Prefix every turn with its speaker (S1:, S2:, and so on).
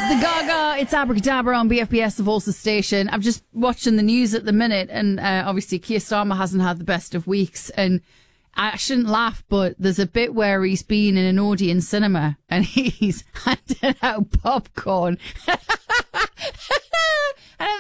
S1: the Gaga. It's Abracadabra on BFBS, the Volsa station. I'm just watching the news at the minute, and obviously Keir Starmer hasn't had the best of weeks, and I shouldn't laugh, but there's a bit where he's been in an Odeon cinema and he's handing out popcorn.